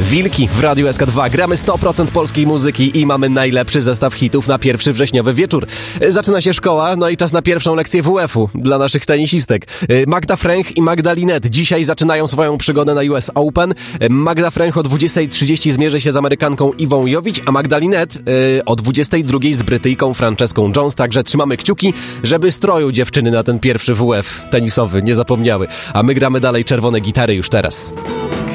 Wilki w Radiu SK2. Gramy 100% polskiej muzyki i mamy najlepszy zestaw hitów na pierwszy wrześniowy wieczór. Zaczyna się szkoła, no i czas na pierwszą lekcję WF-u dla naszych tenisistek. Magda Fręch i Magda Linette dzisiaj zaczynają swoją przygodę na US Open. Magda Fręch o 20:30 zmierzy się z Amerykanką Iwą Jowić, a Magda Linette o 22:00 z Brytyjką Franceską Jones. Także trzymamy kciuki, żeby stroju dziewczyny na ten pierwszy WF tenisowy nie zapomniały. A my gramy dalej czerwone gitary już teraz.